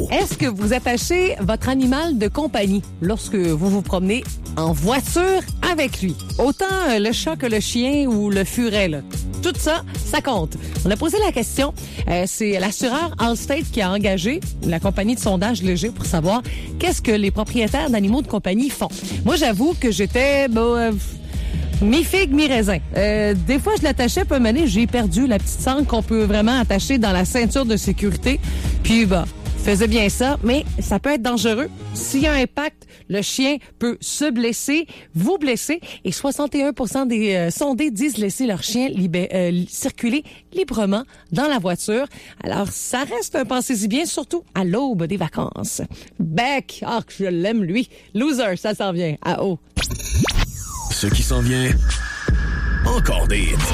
Véro. Est-ce que vous attachez votre animal de compagnie lorsque vous vous promenez en voiture avec lui? Autant le chat que le chien ou le furet, là. Tout ça, ça compte. On a posé la question. C'est l'assureur Allstate qui a engagé la compagnie de sondage léger pour savoir qu'est-ce que les propriétaires d'animaux de compagnie font. Moi, j'avoue que j'étais... mi-figue, mi-raisin. Des fois, je l'attachais, puis à un moment donné, j'ai perdu la petite sangle qu'on peut vraiment attacher dans la ceinture de sécurité. Puis, faisais bien ça, mais ça peut être dangereux. S'il y a un impact, le chien peut se blesser, vous blesser, et 61% des sondés disent laisser leur chien circuler librement dans la voiture. Alors, ça reste un pensez-y bien, surtout à l'aube des vacances. Beck, que je l'aime, lui. Loser, ça s'en vient. À haut. Ce qui s'en vient, encore des hits.